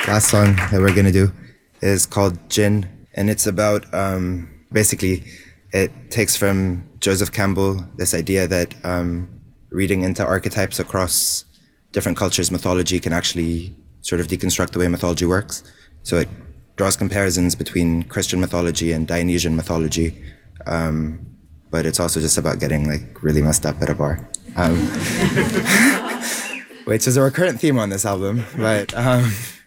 last song that we're gonna do is called Jinn, and it's about basically it takes from Joseph Campbell this idea that reading into archetypes across different cultures' mythology can actually sort of deconstruct the way mythology works. So it draws comparisons between Christian mythology and Dionysian mythology, but it's also just about getting like really messed up at a bar, which is a recurrent theme on this album. But